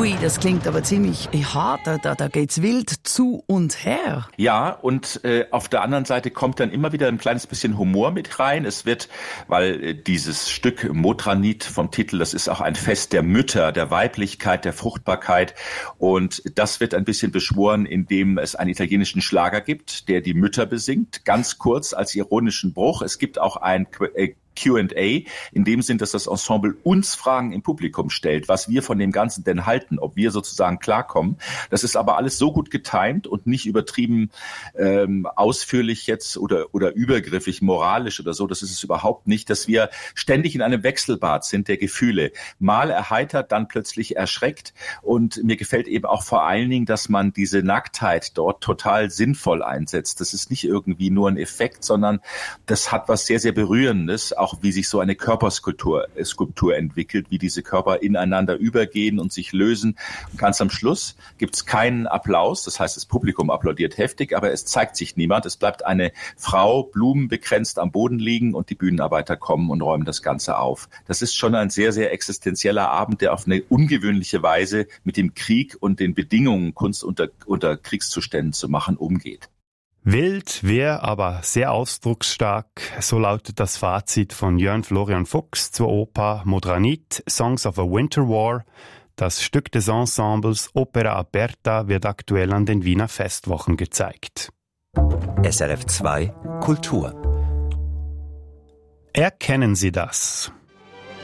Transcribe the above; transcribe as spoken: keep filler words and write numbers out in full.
Ui, das klingt aber ziemlich hart, da, da geht's wild zu und her. Ja, und äh, auf der anderen Seite kommt dann immer wieder ein kleines bisschen Humor mit rein. Es wird, weil äh, dieses Stück Modranit vom Titel, das ist auch ein Fest der Mütter, der Weiblichkeit, der Fruchtbarkeit. Und das wird ein bisschen beschworen, indem es einen italienischen Schlager gibt, der die Mütter besingt, ganz kurz als ironischen Bruch. Es gibt auch ein äh, Q and A, in dem Sinn, dass das Ensemble uns Fragen im Publikum stellt, was wir von dem Ganzen denn halten, ob wir sozusagen klarkommen. Das ist aber alles so gut getimt und nicht übertrieben ähm, ausführlich jetzt oder oder übergriffig, moralisch oder so. Das ist es überhaupt nicht, dass wir ständig in einem Wechselbad sind der Gefühle. Mal erheitert, dann plötzlich erschreckt. Und mir gefällt eben auch vor allen Dingen, dass man diese Nacktheit dort total sinnvoll einsetzt. Das ist nicht irgendwie nur ein Effekt, sondern das hat was sehr, sehr Berührendes, auch wie sich so eine Körperskulptur Skulptur entwickelt, wie diese Körper ineinander übergehen und sich lösen. Und ganz am Schluss gibt es keinen Applaus, das heißt, das Publikum applaudiert heftig, aber es zeigt sich niemand. Es bleibt eine Frau blumenbekränzt am Boden liegen und die Bühnenarbeiter kommen und räumen das Ganze auf. Das ist schon ein sehr, sehr existenzieller Abend, der auf eine ungewöhnliche Weise mit dem Krieg und den Bedingungen, Kunst unter, unter Kriegszuständen zu machen, umgeht. Wild, wehr, aber sehr ausdrucksstark. So lautet das Fazit von Jörn Florian Fuchs zur Oper Modranit, Songs of a Winter War. Das Stück des Ensembles Opera Aperta wird aktuell an den Wiener Festwochen gezeigt. S R F zwei Kultur. Erkennen Sie das?